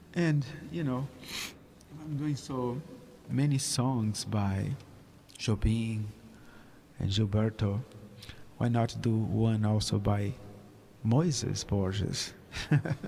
And, I'm doing so many songs by Jobim and Gilberto. Why not do one also by Moises Borges?